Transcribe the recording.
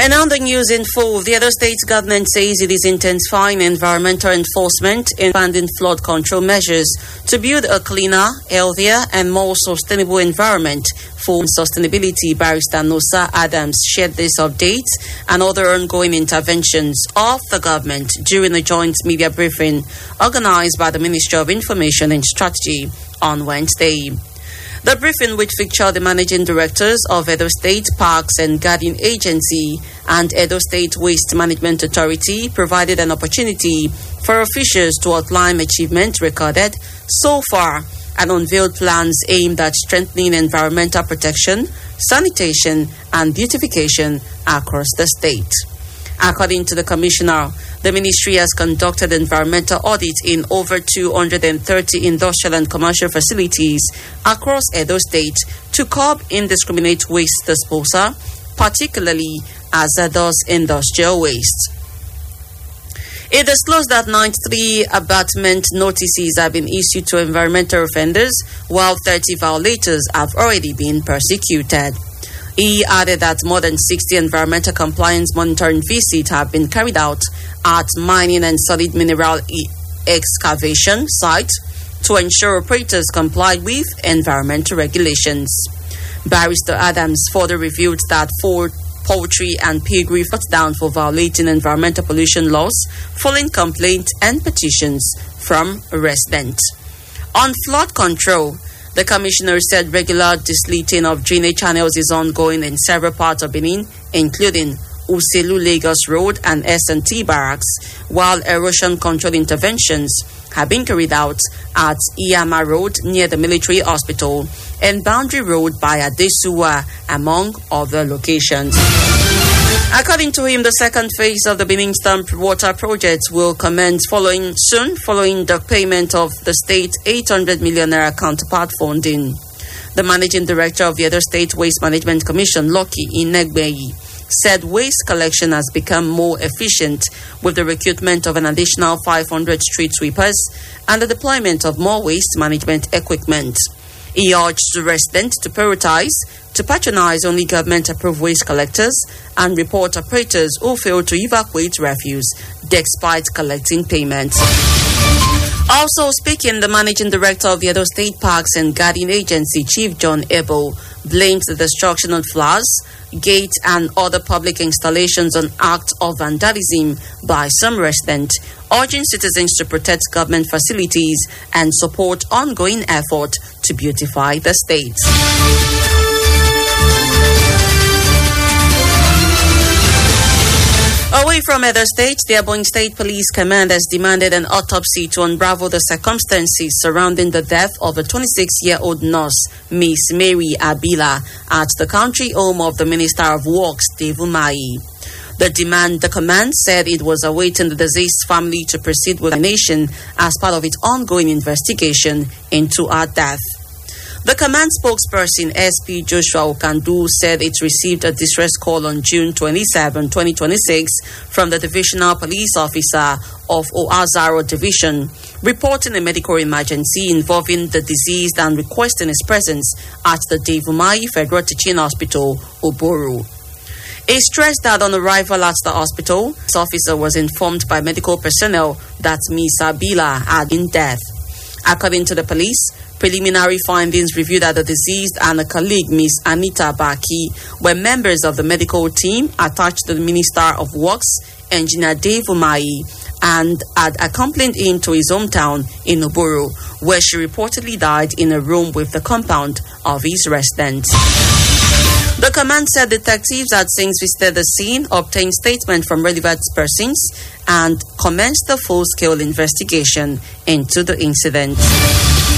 And on the news in full, the Edo State government says it is intensifying environmental enforcement, expanding flood control measures to build a cleaner, healthier, and more sustainable environment. For sustainability, Barrister Nosa Adams shared this update and other ongoing interventions of the government during a joint media briefing organized by the Ministry of Information and Strategy on Wednesday. The briefing, which featured the managing directors of Edo State Parks and Garden Agency and Edo State Waste Management Authority, provided an opportunity for officials to outline achievements recorded so far and unveiled plans aimed at strengthening environmental protection, sanitation, and beautification across the state. According to the Commissioner, the ministry has conducted environmental audits in over 230 industrial and commercial facilities across Edo State to curb indiscriminate waste disposal, particularly hazardous industrial waste. It disclosed that 93 abatement notices have been issued to environmental offenders, while 30 violators have already been prosecuted. He added that more than 60 environmental compliance monitoring visits have been carried out at mining and solid mineral excavation sites to ensure operators complied with environmental regulations. Barrister Adams further revealed that 4 poultry and piggery shut down for violating environmental pollution laws following complaints and petitions from residents. On flood control, the Commissioner said regular deslating of drainage channels is ongoing in several parts of Benin, including Uselu Lagos Road and S&T Barracks, while erosion control interventions have been carried out at Iyama Road near the military hospital and Boundary Road by Adesuwa, among other locations. According to him, the second phase of the Benin Storm Water Project will commence following the payment of the state 800 million naira counterpart funding. The managing director of the Edo State Waste Management Commission, Lucky Inegbeyi, said waste collection has become more efficient with the recruitment of an additional 500 street sweepers and the deployment of more waste management equipment. He urged the residents to prioritize to patronize only government-approved waste collectors and report operators who fail to evacuate refuse despite collecting payments. Also speaking, the managing director of the Edo State Parks and Garden Agency, Chief John Ebo, blamed the destruction of flowers, gates, and other public installations on acts of vandalism by some residents, urging citizens to protect government facilities and support ongoing effort to beautify the state. Away from Edo State, the Ebonyi State Police Command has demanded an autopsy to unravel the circumstances surrounding the death of a 26-year-old nurse, Miss Mary Abila, at the country home of the Minister of Works, Dave Umahi. The command said it was awaiting the deceased family to proceed with the nation as part of its ongoing investigation into her death. The command spokesperson, SP Joshua Okandu, said it received a distress call on June 27, 2026 from the Divisional Police Officer of Oazaro Division, reporting a medical emergency involving the deceased and requesting his presence at the Dave Umahi Federal Teaching Hospital, Oboru. He stressed that on arrival at the hospital, this officer was informed by medical personnel that Miss Abila had been dead. According to the police, preliminary findings revealed that the deceased and a colleague, Miss Anita Baki, were members of the medical team attached to the Minister of Works, Engineer Dave Umahi, and had accompanied him to his hometown in Oboro, where she reportedly died in a room with the compound of his residence. The command said detectives had since visited the scene, obtained statements from relevant persons, and commenced the full-scale investigation into the incident.